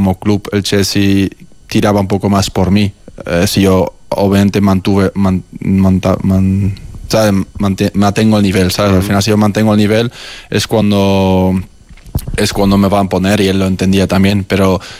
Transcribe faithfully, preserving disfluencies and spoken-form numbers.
como club el Chelsea tiraba un poco más por mí. Eh, si yo obviamente mantuve, man, manta, man, ¿sabes? Mante, mantengo el nivel, ¿sabes? Uh-huh. Al final si yo mantengo el nivel es cuando... es cuando me van a poner, y él lo entendía también, pero